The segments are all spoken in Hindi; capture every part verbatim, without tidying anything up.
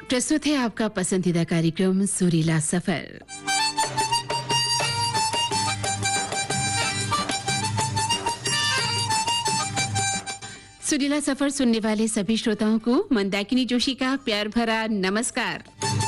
प्रस्तुत है आपका पसंदीदा कार्यक्रम सुरीला सफर। सुरीला सफर सुनने वाले सभी श्रोताओं को मंदाकिनी जोशी का प्यार भरा नमस्कार।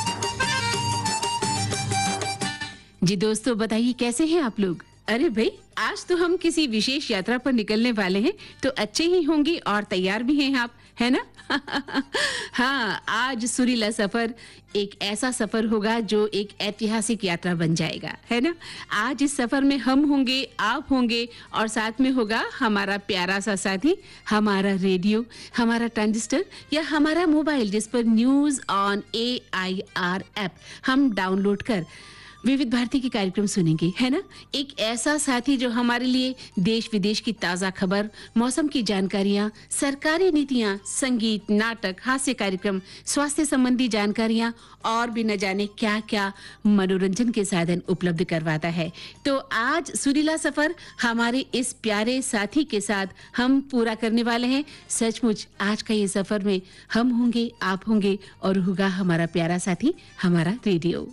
जी दोस्तों, बताइए कैसे हैं आप लोग? अरे भाई, आज तो हम किसी विशेष यात्रा पर निकलने वाले हैं, तो अच्छे ही होंगे और तैयार भी हैं आप, है ना? हाँ, आज सुरीला सफर एक ऐसा सफर होगा जो एक ऐतिहासिक यात्रा बन जाएगा, है ना? आज इस सफर में हम होंगे, आप होंगे और साथ में होगा हमारा प्यारा सा साथी, हमारा रेडियो, हमारा ट्रांजिस्टर या हमारा मोबाइल, जिस पर news on A I R app हम डाउनलोड कर विविध भारती के कार्यक्रम सुनेंगे, है ना? एक ऐसा साथी जो हमारे लिए देश विदेश की ताजा खबर, मौसम की जानकारियां, सरकारी नीतियां, संगीत, नाटक, हास्य कार्यक्रम, स्वास्थ्य संबंधी जानकारियां और भी न जाने क्या क्या मनोरंजन के साधन उपलब्ध करवाता है। तो आज सुरीला सफर हमारे इस प्यारे साथी के साथ हम पूरा करने वाले हैं। सचमुच आज का ये सफर में हम होंगे, आप होंगे और होगा हमारा प्यारा साथी, हमारा रेडियो।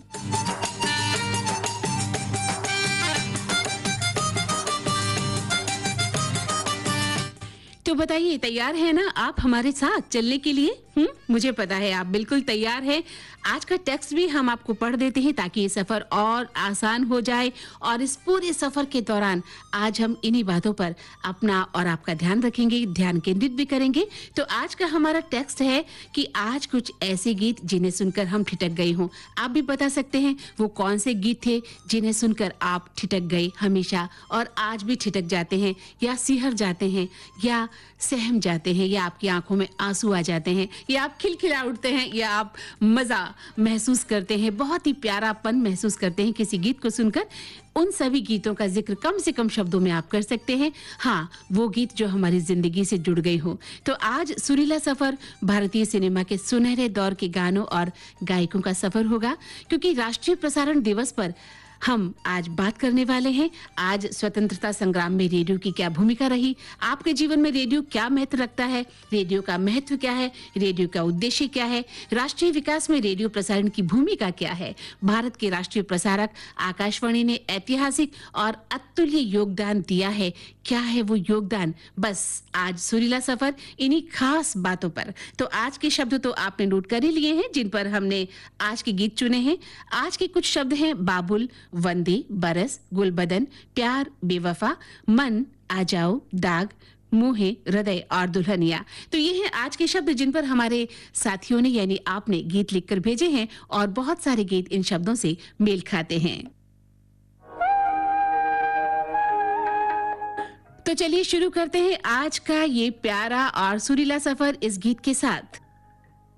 तो बताइए, तैयार है ना आप हमारे साथ चलने के लिए? हम्म, मुझे पता है आप बिल्कुल तैयार हैं। आज का टेक्स्ट भी हम आपको पढ़ देते हैं ताकि ये सफर और आसान हो जाए, और इस पूरे सफर के दौरान आज हम इन्हीं बातों पर अपना और आपका ध्यान रखेंगे, ध्यान केंद्रित भी करेंगे। तो आज का हमारा टेक्स्ट है कि आज कुछ ऐसे गीत जिन्हें सुनकर हम ठिठक गए हों। आप भी बता सकते हैं वो कौन से गीत थे जिन्हें सुनकर आप ठिठक गए हमेशा और आज भी ठिठक जाते हैं, या सिहर जाते हैं, या सहम जाते हैं, या आपकी आंखों में आंसू आ जाते हैं, या आप खिलखिला उठते हैं, या आप मजा महसूस करते हैं, बहुत ही प्यारापन महसूस करते हैं किसी गीत को सुनकर। उन सभी गीतों का जिक्र कम से कम शब्दों में आप कर सकते हैं। हाँ, वो गीत जो हमारी जिंदगी से जुड़ गई हो। तो आज सुरीला सफर भारतीय सिनेमा के सुनहरे दौर के गानों और गायकों का सफर होगा, क्योंकि राष्ट्रीय प्रसारण दिवस पर हम आज बात करने वाले हैं। आज स्वतंत्रता संग्राम में रेडियो की क्या भूमिका रही, आपके जीवन में रेडियो क्या महत्व रखता है, रेडियो का महत्व क्या है, रेडियो का उद्देश्य क्या है, राष्ट्रीय विकास में रेडियो प्रसारण की भूमिका क्या है। भारत के राष्ट्रीय प्रसारक आकाशवाणी ने ऐतिहासिक और अतुल्य योगदान दिया है। क्या है वो योगदान? बस आज सुरीला सफर इन्हीं खास बातों पर। तो आज के शब्द तो आपने नोट कर ही लिए हैं, जिन पर हमने आज के गीत चुने हैं। आज के कुछ शब्द हैं बाबुल, वंदे, बरस, गुलबदन, प्यार, बेवफा, मन, आ जाओ, दाग, मुहे, हृदय और दुल्हनिया। तो ये हैं आज के शब्द जिन पर हमारे साथियों ने यानी आपने गीत लिखकर भेजे हैं, और बहुत सारे गीत इन शब्दों से मेल खाते हैं। तो चलिए शुरू करते हैं आज का ये प्यारा और सुरीला सफर इस गीत के साथ।